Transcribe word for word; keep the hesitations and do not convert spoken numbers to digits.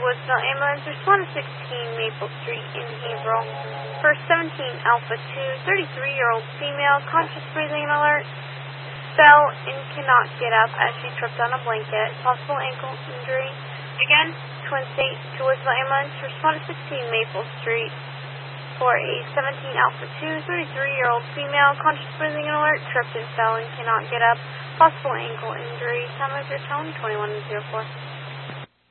Woodsville Ambulance, respond to sixteen Maple Street in Haverhill. For seventeen Alpha two, thirty-three-year-old female, conscious breathing and alert, fell and cannot get up as she tripped on a blanket. Possible ankle injury. Again, Twin State to Woodsville Ambulance, respond to sixteen Maple Street. For a seventeen Alpha two, thirty-three-year-old female, conscious breathing and alert, tripped and fell and cannot get up. Possible ankle injury. Time of your tone, twenty-one oh four.